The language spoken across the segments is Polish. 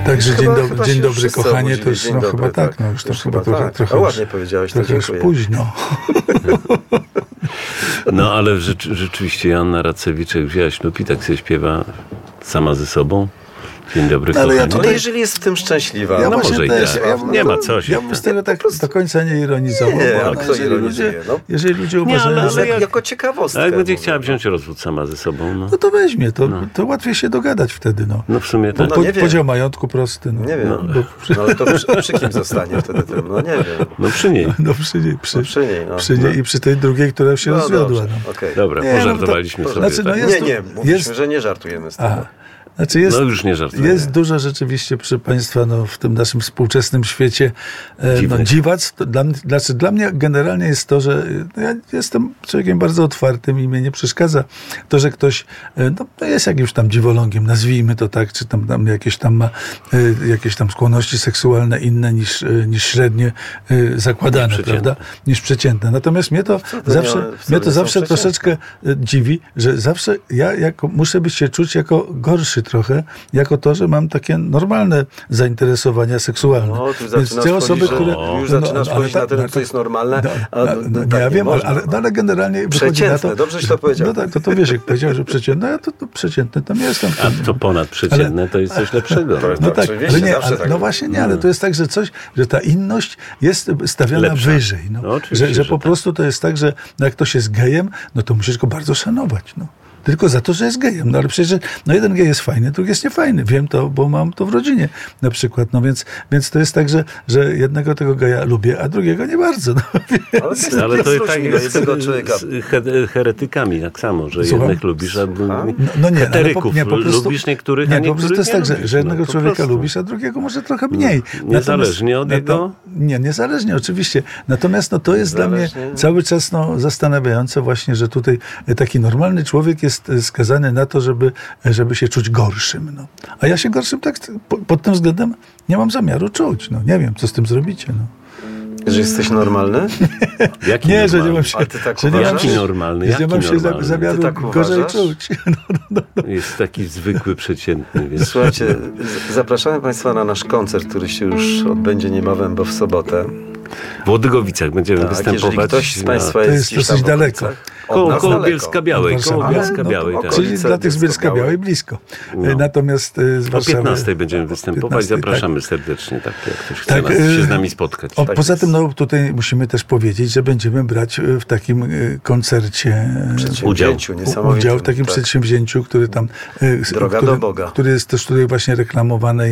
Także dzień dobry kochanie, to już dzień dobry, chyba tak, no już to chyba trochę A ładnie powiedziałeś, to trochę już dziękuję. późno. No ale rzeczywiście Joanna Racewicz wzięła ślub i tak się śpiewa sama ze sobą. Dzień dobry, Ale ja kochanie. Ale jeżeli jest w tym szczęśliwa, Ja no właśnie może i też, tak. Nie ma co się. Ja bym z tego tak do końca nie ironizował. Nie, bo a kto ironizuje? jeżeli ludzie Nie, uważają, ale że... jako ciekawostkę. A jak będzie mówię, chciała no. wziąć rozwód sama ze sobą, no. No to weźmie, to łatwiej się dogadać wtedy, no. No w sumie tak. No nie wiem. Podział majątku prosty, no. Nie wiem, no, ale to przy kim zostanie wtedy tym? No nie wiem. No przy niej. No przy niej, Przy niej, no. i przy tej drugiej, która się rozwiodła. dobrze, No. okej. Dobra, Nie, no to- pożartowaliśmy sobie. znaczy, no tak. jest- Nie, mówiliśmy, że nie żartujemy z tego. Aha. Znaczy jest, No już nie żartuję. jest dużo rzeczywiście, proszę Państwa, no, w tym naszym współczesnym świecie Dziwnych. dziwac. Dla mnie generalnie jest to, że ja jestem człowiekiem bardzo otwartym i mnie nie przeszkadza to, że ktoś jest jakimś tam dziwolągiem, nazwijmy to tak, czy tam jakieś tam ma jakieś tam skłonności seksualne inne niż średnie zakładane, prawda? Niż przeciętne. Natomiast mnie to zawsze troszeczkę dziwi, że zawsze ja muszę się czuć jako gorszy trochę, jako to, że mam takie normalne zainteresowania seksualne. No, tu Więc zaczynasz te osoby, wchodzić, które... już zaczynasz ale wchodzić na tak, teren, co jest normalne, nie, ja wiem, ale generalnie wychodzi na przeciętne, to... dobrze, że to powiedział. No tak, to wiesz, jak powiedział, że przeciętne, ja to przeciętny tam jestem. A to ponadprzeciętne to jest coś lepszego. No tak, oczywiście, ale nie, zawsze tak. no właśnie nie, ale to jest tak, że ta inność jest stawiana Lepsza. wyżej. No. No oczywiście, że że po tak. prostu to jest tak, że jak ktoś jest gejem, no to musisz go bardzo szanować. No. Tylko za to, że jest gejem. No ale przecież jeden gej jest fajny, drugi jest niefajny. Wiem to, bo mam to w rodzinie na przykład. No więc to jest tak, że jednego tego geja lubię, a drugiego nie bardzo. No, Ale to i tak ludźmi, jest jednego człowieka. z heretykami tak samo, że Słucham? jednych lubisz, a no nie, heteryków po prostu, lubisz niektórych, nie, a po prostu niektórych to jest nie tak, lubisz. że jednego po człowieka prostu. lubisz, a drugiego może trochę mniej. Niezależnie od jego... Nie, niezależnie oczywiście. Natomiast to jest dla mnie cały czas zastanawiające właśnie, że tutaj taki normalny człowiek jest skazany na to, żeby się czuć gorszym. No. A ja się gorszym tak pod tym względem nie mam zamiaru czuć. No. Nie wiem, co z tym zrobicie. No. Że jesteś normalny? Jaki Nie, normalny? że nie mam się, A ty tak że nie mam uważasz? się, Jaki normalny? że nie Jaki mam się normalny? zamiaru Ty tak gorzej uważasz? czuć. No. Jest taki zwykły, przeciętny. Więc... Słuchajcie, zapraszamy Państwa na nasz koncert, który się już odbędzie niebawem, bo w sobotę. W Łodygowicach będziemy Tak, występować. jeżeli ktoś z Państwa To jest jest dosyć daleko. Koło Bielska Białej. Od Koło Warszawy. Bielska Białej, tak. Czyli dla tych z Bielska Białej blisko. No. Natomiast z O Warszawy... 15 będziemy występować. 15, Zapraszamy serdecznie, tak jak ktoś chce Tak, się z nami spotkać. O, Tak poza jest. tym tutaj musimy też powiedzieć, że będziemy brać w takim koncercie Przedsięwzięciu niesamowitym. udział w takim tak. przedsięwzięciu, który tam Droga do Boga. który jest też tutaj właśnie reklamowane i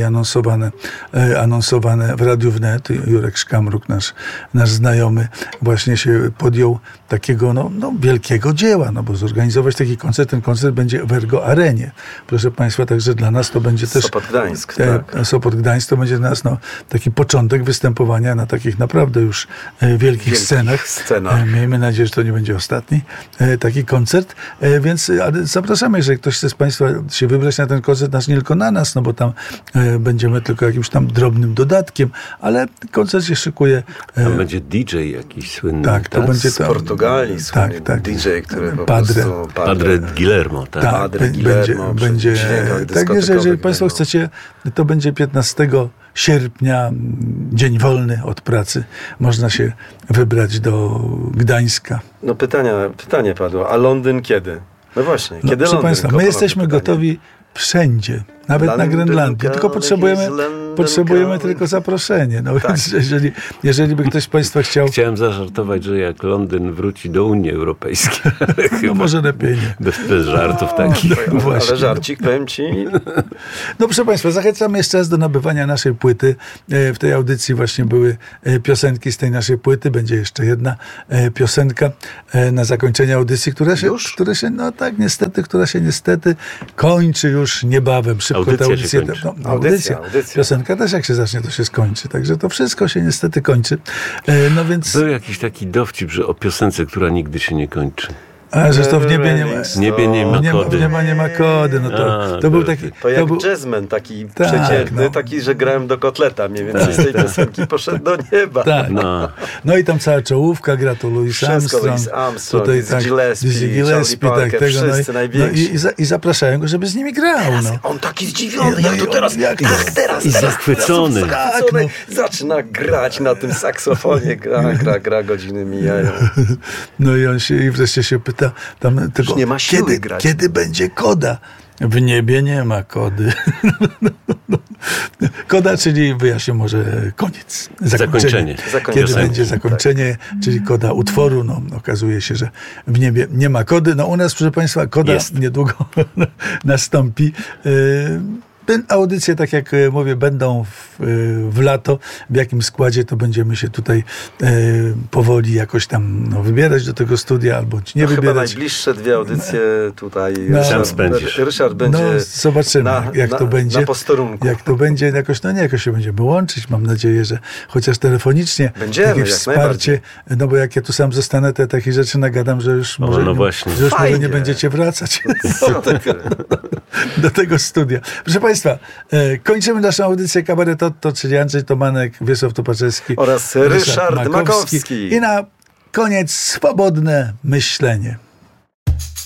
anonsowane w Radiu Wnet. Jurek Szkamruk, nasz znajomy, właśnie się podjął takiego wielkiego dzieła, bo zorganizować taki koncert, ten koncert będzie w Ergo Arenie. Proszę Państwa, także dla nas to będzie też Sopot Gdańsk, tak. Sopot Gdańsk to będzie dla nas taki początek występowania na takich naprawdę już wielkich scenach. Miejmy nadzieję, że to nie będzie ostatni taki koncert. Więc zapraszamy, jeżeli ktoś chce z Państwa się wybrać na ten koncert, nie tylko na nas, bo tam będziemy tylko jakimś tam drobnym dodatkiem, ale koncert się szykuje. Tam będzie DJ jakiś słynny. Tak, to będzie Z Portugalii, słynny DJ, który po prostu... Padre Guillermo, tak. Padre Guillermo, będzie tak, jeżeli Państwo chcecie, to będzie 15 sierpnia, dzień wolny od pracy. Można się wybrać do Gdańska. No pytanie padło, a Londyn kiedy? No właśnie, kiedy proszę Londyn? Państwa, my jesteśmy gotowi wszędzie, nawet na Grenlandię, tylko potrzebujemy tylko zaproszenie. Więc jeżeli by ktoś z Państwa chciał... Chciałem zażartować, że jak Londyn wróci do Unii Europejskiej. No może lepiej nie. Bez żartów takich. Ale żarcik, powiem Ci. No proszę Państwa, zachęcamy jeszcze raz do nabywania naszej płyty. W tej audycji właśnie były piosenki z tej naszej płyty. Będzie jeszcze jedna piosenka na zakończenie audycji, która się niestety kończy już niebawem. Szybko Audycja ta audycja. się kończy. Audycja. Piosenka też jak się zacznie, to się skończy. Także to wszystko się niestety kończy. No więc... Był jakiś taki dowcip, że o piosence, która nigdy się nie kończy. A, że to w niebie nie ma... W niebie nie ma kody. Nie ma kody. No to był taki... To jak był... jazzman taki Tak, przeciętny, no. taki, że grałem do kotleta mniej więcej z tej piosenki, poszedł do nieba. Tak. No i tam cała czołówka gra, to Louis Wszystko, Armstrong. Louis Armstrong, tutaj Dizzy Gillespie, Charlie Parker, wszyscy najwięksi. I zapraszają go, żeby z nimi grał. No. On taki zdziwiony, jak to teraz, teraz. I zachwycony. Zaczyna grać na tym saksofonie, gra, godziny mijają. No i on się i wreszcie się pyta tam tego, nie ma siły grać. Kiedy będzie koda? W niebie nie ma kody. Koda, czyli wyjaśnię może koniec. Zakończenie. Kiedy będzie zakończenie, czyli koda utworu. No, okazuje się, że w niebie nie ma kody. No u nas, proszę Państwa, koda niedługo nastąpi. Audycje, tak jak mówię, będą w lato. W jakim składzie to będziemy się tutaj powoli jakoś tam wybierać do tego studia, albo nie wybierać. Chyba najbliższe 2 audycje tutaj. Ryszard będzie. No, zobaczymy, jak to będzie. Na posterunku. Jak to będzie, jakoś się będziemy łączyć. Mam nadzieję, że chociaż telefonicznie będziemy, takie wsparcie, no bo jak ja tu sam zostanę, to takich rzeczy nagadam, że już może, że już może nie będziecie wracać do tego studia. Proszę Państwa, kończymy naszą audycję Kabaret Otto, czyli Andrzej Tomanek, Wiesław Topaczewski oraz Ryszard Makowski. I na koniec swobodne myślenie.